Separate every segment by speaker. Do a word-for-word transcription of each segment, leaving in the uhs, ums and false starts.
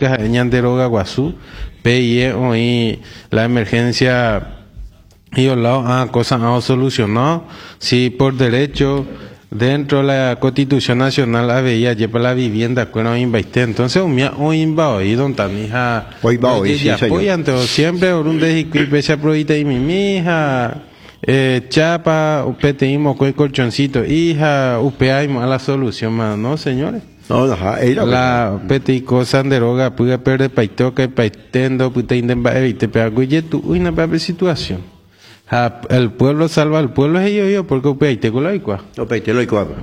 Speaker 1: políticas en Deroga Guazú, P I E hoy la emergencia y al lado ah cosas han solucionado si por derecho dentro de la Constitución Nacional había lleva la vivienda que no invaiste entonces un día hoy invadido don tanija
Speaker 2: hoy va hoy sí
Speaker 1: apoyan todo siempre un de pese a prohibir y mi mija eh chapa upeteimo con colchoncito hija upeaimo a la solución más no señores.
Speaker 2: No, no,
Speaker 1: la peti cosa deroga puede perder paito que paitendo puede intentar evitar pero ya tú una breve situación. Ha, el pueblo salva al pueblo es yo yo porque upeite con la icua.
Speaker 2: Upeite la icua.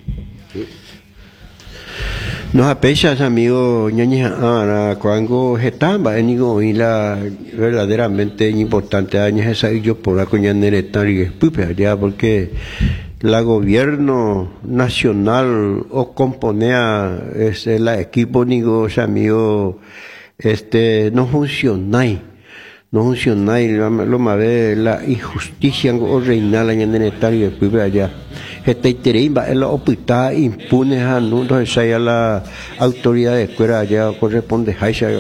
Speaker 2: Nos apechas amigo ñaña ara cuando getamba enigo y la verdaderamente importante años esa yo por la coña neretaria pupe ya porque la gobierno nacional o componea este la equipo nigo amigo este no funciona no funciona y lo más de la injusticia o reina la ñanetaria pupe allá este terimba el hospital impune a no entonces la autoridad de escuela allá corresponde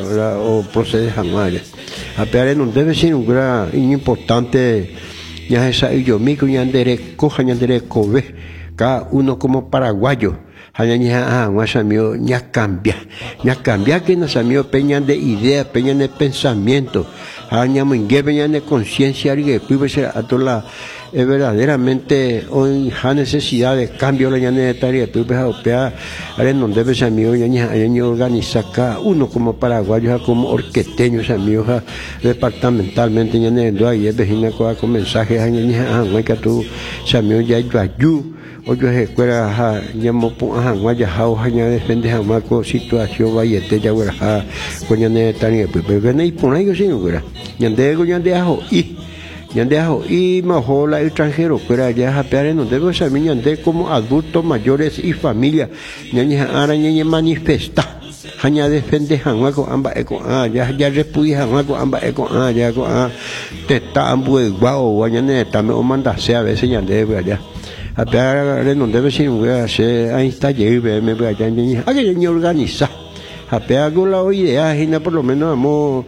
Speaker 2: a o procede jamás a peor no debe ser un gran importante ya esa yo mi ñandere coja ñandere cobe cada uno como paraguayo haña ah guasamio ña cambia ña cambia que nos amio peñan de ideas peñan de pensamiento haña mungue peñan de conciencia que puede ser a toda la es verdaderamente hoy ha necesidad de cambio la ñanetaria tú ves opea ahora no debe ser amigo ña ña organiza cada uno como paraguayos como orquesteños amigos departamentalmente ña no hay vecina con mensajes ña ah no hay que tú samio ya yo oyo escuela ha llamo ha guaya ha haña defende jamás con situación vayete ya güera ha con ñanetaria pero que no hay por ahí sí güera ñande ñande ajo y ñande ajo y mejor la extranjero pero ya japear no debo saber ñande como adultos mayores y familia ñaña ara ñaña manifesta haña defende jamás con amba eco ah ya ya repudia jamás con amba eco ah ya con ah te está ambu guau guañaneta me manda sea a veces ñande ya a pegar no debe ser un hacer ahí está lleve me voy a ya a que ni organiza a pegar con la idea y por lo menos vamos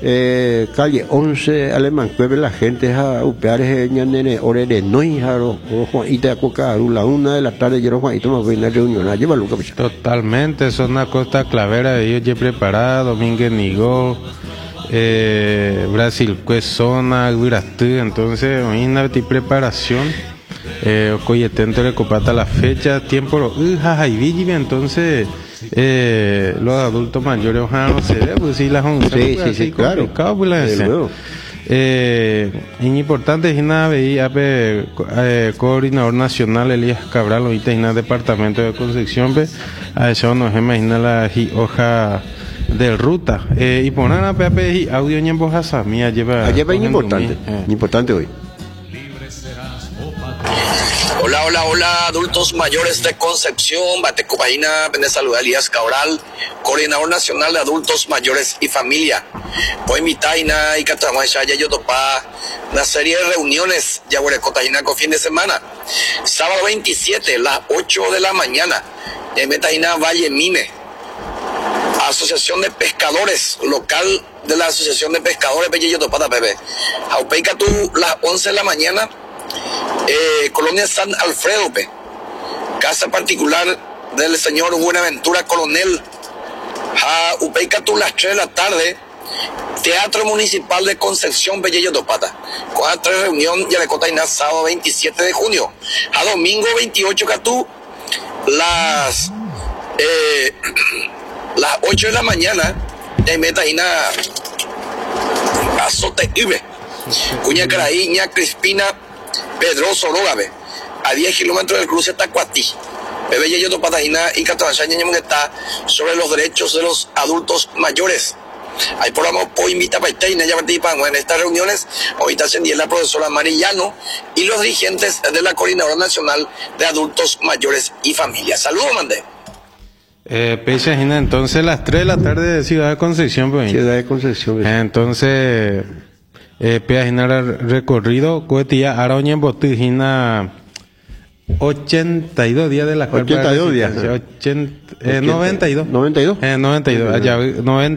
Speaker 2: eh calle once alemán que la gente a upear ñanene ore de noi jaro Juanita coca la una de la tarde yo Juanito me voy a una reunión a llevarlo
Speaker 1: totalmente son una costa clavera de ellos ya preparada Domínguez Nigó eh Brasil pues zona entonces una preparación eh coyetento le copata la fecha tiempo lo hija y vigi entonces eh los adultos mayores ojalá no se ve pues sí las once
Speaker 2: sí sí sí claro
Speaker 1: eh es importante es nada veía eh coordinador nacional Elías Cabral ahorita en el departamento de Concepción ve a eso nos imagina la hoja del ruta eh y poner a P audio en voz a mía lleva
Speaker 2: lleva importante eh. importante hoy.
Speaker 3: Hola, hola, hola, adultos mayores de Concepción, Batecopaína, Pende saludar Elías Cabral, coordinador nacional de adultos mayores y familia. Hoy mi taina y Catamuecha ya yo topa una serie de reuniones ya Cotaína con fin de semana. Sábado veintisiete, las ocho de la mañana, en Metaína Valle Mime. Asociación de Pescadores, local de la Asociación de Pescadores Bello Topata Pepe. Aupeica tú las once de la mañana. Eh, Colonia San Alfredo, pe. Casa particular del señor Buenaventura Coronel. Ja, Upeicatú las tres de la tarde. Teatro Municipal de Concepción, Bello Topata. Con las tres reunión ya de Cotaina, sábado veintisiete de junio. A domingo veintiocho Catú, las eh, las ocho de la mañana, en Metaina Azote Ibe. Cuña Caraí, Ña Crispina. Pedroso Rogabe, a diez kilómetros del cruce Tacuatí. Bebé Yeyo Patagina y Catabachaña está sobre los derechos de los adultos mayores. Ahí por amor, por invita para Itaina, ya participan en estas reuniones. Ahorita ascendí la profesora Marillano y los dirigentes de la Coordinadora Nacional de Adultos Mayores y Familias. Saludos, Mandé.
Speaker 1: Eh, Pecha, entonces las tres de la tarde de Ciudad de Concepción, pues.
Speaker 2: Ciudad de Concepción.
Speaker 1: Entonces. Eh, Peajina recorrido, cohetía, Araña en Botijina, ochenta y dos días de la
Speaker 2: ochenta y dos días.
Speaker 1: ochenta, eh, noventa y dos.
Speaker 2: noventa y dos.
Speaker 1: Eh, noventa y dos. Allá, noventa